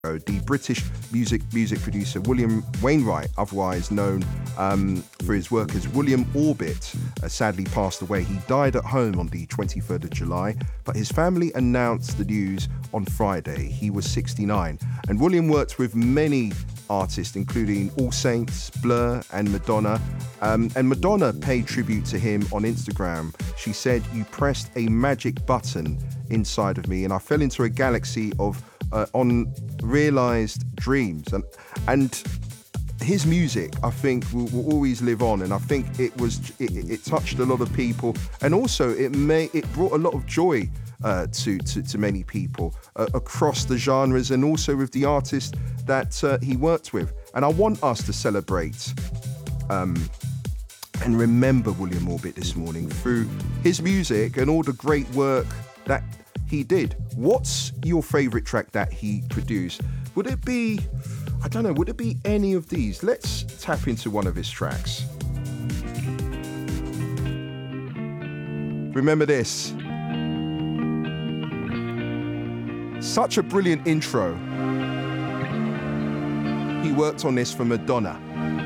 The British music producer William Wainwright, otherwise known for his work as William Orbit, sadly passed away. He died at home on the 23rd of July, but his family announced the news on Friday. He was 69, and William worked with many artists, including All Saints, Blur, and Madonna. And Madonna paid tribute to him on Instagram. She said, "You pressed a magic button inside of me, and I fell into a galaxy of unrealized dreams." And his music, I think, will always live on, and I think it touched a lot of people, and also it brought a lot of joy to many people across the genres, and also with the artists that he worked with. And I want us to celebrate and remember William Orbit this morning through his music and all the great work that he did. What's your favorite track that he produced? Would it be any of these? Let's tap into one of his tracks. Remember this. Such a brilliant intro. He worked on this for Madonna.